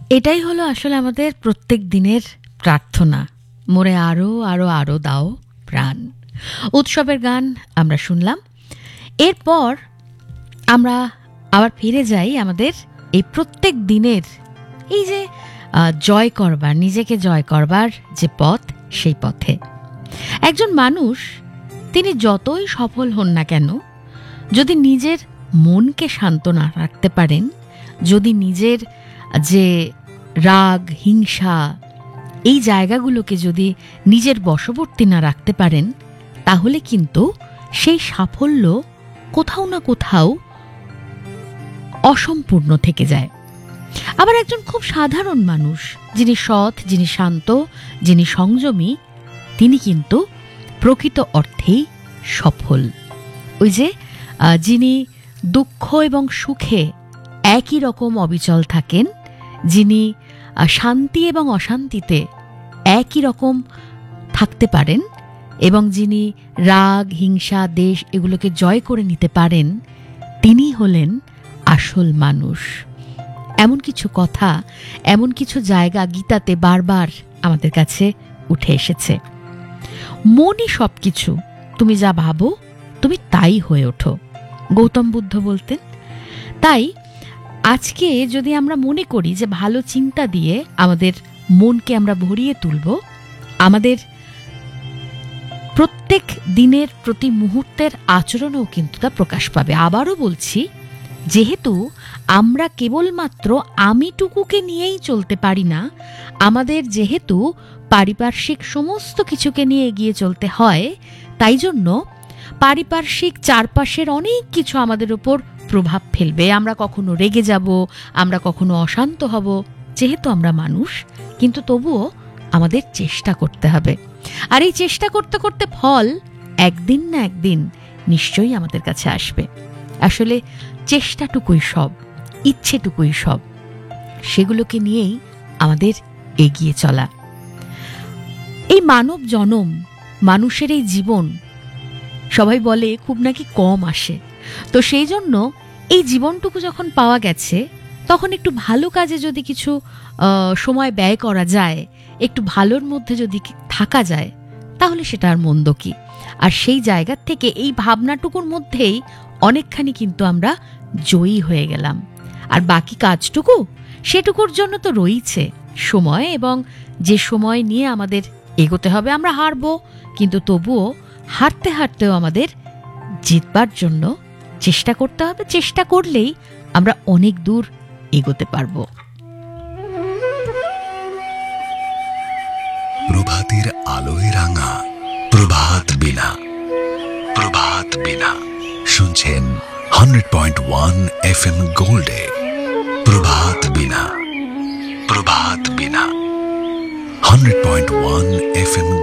এটাই হলো আসলে আমাদের প্রত্যেক দিনের প্রার্থনা, মোরে আরো আরো আরো দাও প্রাণ। উৎসবের গান আমরা শুনলাম, এরপর আমরা আবার ফিরে যাই আমাদের এই প্রত্যেক দিনের এই যে জয় করবার, নিজেকে জয় করবার যে পথ, সেই পথে একজন মানুষ তিনি যতই সফল হন না কেন, যদি নিজের মনকে শান্ত না রাখতে পারেন, যদি নিজের যে রাগ হিংসা এই জায়গাগুলোকে যদি নিজের বশবর্তী না রাখতে পারেন, তাহলে কিন্তু সেই সাফল্য কোথাও না কোথাও অসম্পূর্ণ থেকে যায়। আবার একজন খুব সাধারণ মানুষ, যিনি সৎ, যিনি শান্ত, যিনি সংযমী, তিনি কিন্তু প্রকৃত অর্থেই সফল। ওই যে যিনি দুঃখ এবং সুখে একই রকম অবিচল থাকেন, যিনি শান্তি এবং অশান্তিতে একই রকম থাকতে পারেন, এবং যিনি রাগ হিংসা দেশ এগুলোকে জয় করে নিতে পারেন, তিনি হলেন আসল মানুষ। এমন কিছু কথা, এমন কিছু জায়গা গীতাতে বারবার আমাদের কাছে উঠে এসেছে। মনই সবকিছু, তুমি যা ভাবো তুমি তাই হয়ে ওঠো, গৌতম বুদ্ধ বলতেন। তাই আজকে যদি আমরা মনে করি যে ভালো চিন্তা দিয়ে আমাদের মনকে আমরা ভরিয়ে তুলব, আমাদের প্রত্যেক দিনের প্রতি মুহূর্তের আচরণেও কিন্তু তা প্রকাশ পাবে। আবারও বলছি, যেহেতু আমরা কেবলমাত্র আমিটুকুকে নিয়েই চলতে পারি না, আমাদের যেহেতু পারিপার্শ্বিক সমস্ত কিছুকে নিয়ে এগিয়ে চলতে হয়, তাই জন্য পারিপার্শ্বিক চারপাশের অনেক কিছু আমাদের উপর প্রভাব ফেলবে। আমরা কখনো রেগে যাব, আমরা কখনো অশান্ত হব, যেহেতু আমরা মানুষ। কিন্তু তবুও আমাদের চেষ্টা করতে হবে, আর এই চেষ্টা করতে করতে ফল একদিন না একদিন নিশ্চয়ই আমাদের কাছে আসবে। আসলে চেষ্টাটুকুই সব, ইচ্ছেটুকুই সব, সেগুলোকে নিয়েই আমাদের এগিয়ে চলা। এই মানব জনম, মানুষের এই জীবন, সবাই বলে খুব নাকি কম আসে। তো সেই জন্য এই জীবনটুকু যখন পাওয়া গেছে, তখন একটু ভালো কাজে যদি কিছু সময় ব্যয় করা যায়, একটু ভালোর মধ্যে যদি থাকা যায়, তাহলে সেটা আর মন্দ কি। আর সেই জায়গার থেকে এই ভাবনাটুকুর মধ্যেই অনেকখানি কিন্তু আমরা জয়ী হয়ে গেলাম। আর বাকি কাজটুকু, সেটুকুর জন্য তো রয়েছে সময়, এবং যে সময় নিয়ে আমাদের এগোতে হবে। আমরা হারবো, কিন্তু তবুও হারতে হারতেও আমাদের জিতবার জন্য চেষ্টা করতে হবে। চেষ্টা করলেই আমরা অনেক দূর এগোতে পারবো। প্রভাতের আলোয় রাঙা প্রভাত বিনা, প্রভাত বিনা শুনছেন 100.1 FM গোল্ডে। প্রভাত বিনা, প্রভাত বিনা 100.1 FM